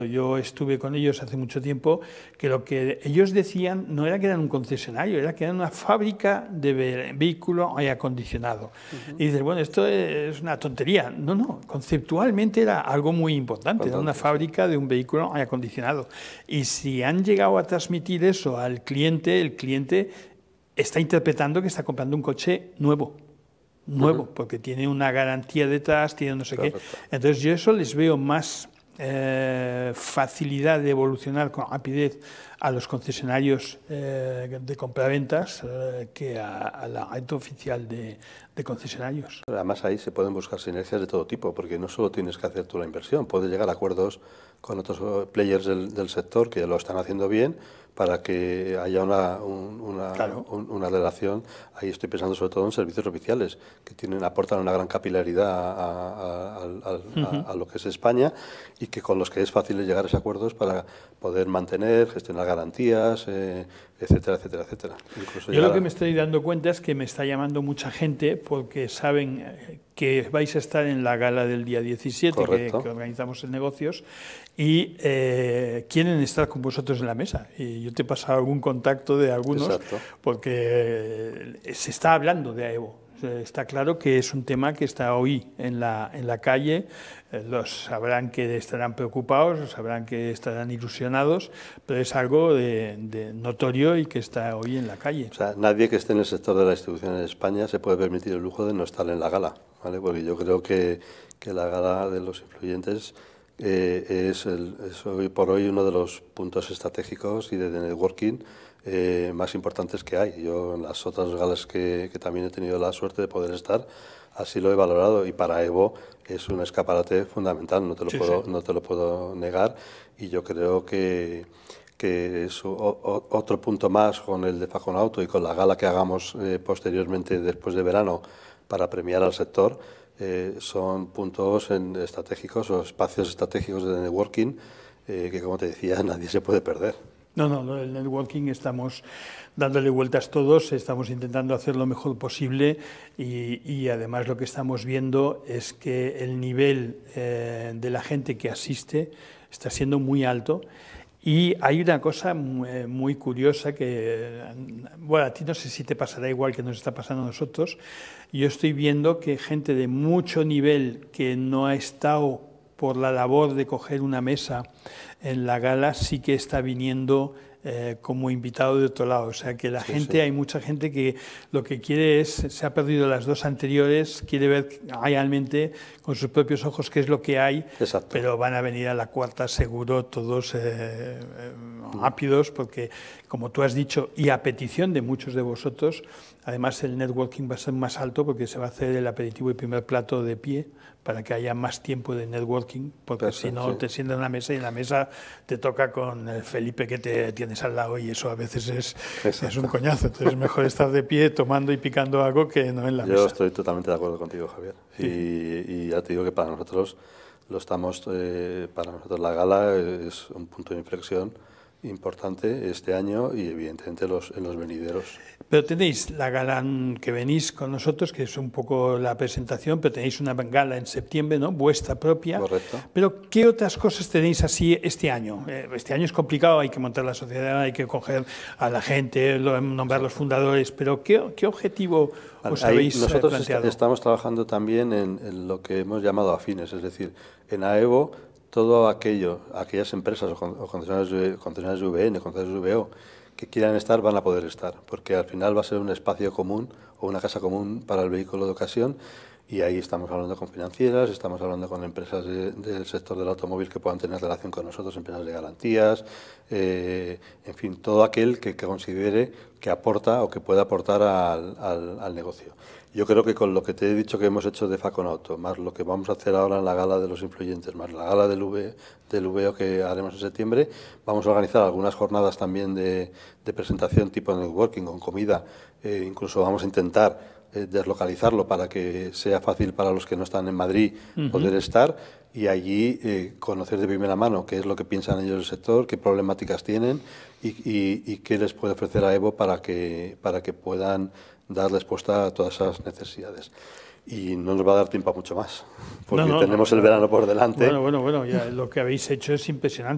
Yo estuve con ellos hace mucho tiempo, que lo que ellos decían no era que eran un concesionario, era que eran una fábrica de vehículo aire acondicionado. Y dices, bueno, esto es una tontería. No, no, conceptualmente era algo muy importante, era una fábrica de un vehículo aire acondicionado. Y si han llegado a transmitir eso al cliente, el cliente está interpretando que está comprando un coche nuevo. Porque tiene una garantía detrás, tiene no sé qué. Entonces yo eso les veo más facilidad de evolucionar con rapidez a los concesionarios de compraventas que a la red oficial de concesionarios. Además ahí se pueden buscar sinergias de todo tipo, porque no solo tienes que hacer tú la inversión, puedes llegar a acuerdos con otros players del sector que lo están haciendo bien para que haya una relación. Ahí estoy pensando sobre todo en servicios oficiales, que aportan una gran capilaridad a lo que es España y que con los que es fácil llegar a esos acuerdos para poder mantener, gestionar garantías, etcétera, etcétera, etcétera. Incluso yo lo que me estoy dando cuenta es que me está llamando mucha gente porque saben que vais a estar en la gala del día 17 que organizamos en negocios y quieren estar con vosotros en la mesa. Y yo te he pasado algún contacto de algunos porque se está hablando de AEVO. Está claro que es un tema que está hoy en la calle, los sabrán que estarán preocupados, sabrán que estarán ilusionados, pero es algo de notorio y que está hoy en la calle. O sea, nadie que esté en el sector de la distribución en España se puede permitir el lujo de no estar en la gala, ¿vale? Porque yo creo que la gala de los influyentes es hoy por hoy uno de los puntos estratégicos y de networking más importantes que hay. Yo en las otras galas que también he tenido la suerte de poder estar, así lo he valorado, y para EVO es un escaparate fundamental, no te lo puedo negar, y yo creo que es otro punto más con el de Faconauto y con la gala que hagamos posteriormente después de verano para premiar al sector. Son puntos estratégicos o espacios estratégicos de networking que, como te decía, nadie se puede perder. No, el networking estamos dándole vueltas todos, estamos intentando hacer lo mejor posible y además lo que estamos viendo es que el nivel de la gente que asiste está siendo muy alto. Y hay una cosa muy curiosa que, bueno, a ti no sé si te pasará igual que nos está pasando a nosotros. Yo estoy viendo que gente de mucho nivel que no ha estado por la labor de coger una mesa en la gala sí que está viniendo como invitado de otro lado. O sea que la gente, hay mucha gente que lo que quiere es, se ha perdido las dos anteriores, quiere ver realmente con sus propios ojos qué es lo que hay, pero van a venir a la cuarta seguro todos rápidos, porque como tú has dicho, y a petición de muchos de vosotros, además el networking va a ser más alto porque se va a hacer el aperitivo y primer plato de pie para que haya más tiempo de networking, porque si no te sientas en la mesa y en la mesa te toca con el Felipe que te tienes al lado y eso a veces es un coñazo. Entonces es mejor estar de pie tomando y picando algo que no en la mesa. Yo estoy totalmente de acuerdo contigo, Javier. Y ya te digo que para nosotros para nosotros la gala es un punto de inflexión importante este año y evidentemente en los venideros. Pero tenéis la gala que venís con nosotros, que es un poco la presentación, pero tenéis una gala en septiembre, ¿no? Vuestra propia. Correcto. Pero ¿qué otras cosas tenéis así este año? Este año es complicado, hay que montar la sociedad, hay que coger a la gente, nombrar los fundadores, pero ¿qué objetivo os habéis planteado? Nosotros estamos trabajando también en lo que hemos llamado afines, es decir, en AEVO todo aquellas empresas o concesionarios de VN, concesionarios de VO, que quieran estar van a poder estar, porque al final va a ser un espacio común o una casa común para el vehículo de ocasión y ahí estamos hablando con financieras, estamos hablando con empresas del sector del automóvil que puedan tener relación con nosotros, empresas de garantías, en fin, todo aquel que considere que aporta o que puede aportar al negocio. Yo creo que con lo que te he dicho que hemos hecho de Faconauto, más lo que vamos a hacer ahora en la gala de los influyentes, más la gala del VO que haremos en septiembre, vamos a organizar algunas jornadas también de presentación tipo networking con comida, incluso vamos a intentar deslocalizarlo para que sea fácil para los que no están en Madrid poder estar y allí conocer de primera mano qué es lo que piensan ellos del sector, qué problemáticas tienen y qué les puede ofrecer a EVO para que puedan dar respuesta a todas esas necesidades. Y no nos va a dar tiempo a mucho más, porque tenemos el verano por delante. Bueno, ya lo que habéis hecho es impresionante.